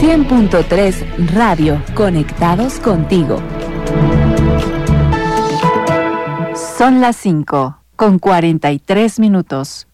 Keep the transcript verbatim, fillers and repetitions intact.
cien punto tres Radio, conectados contigo. Son las cinco con cuarenta y tres minutos.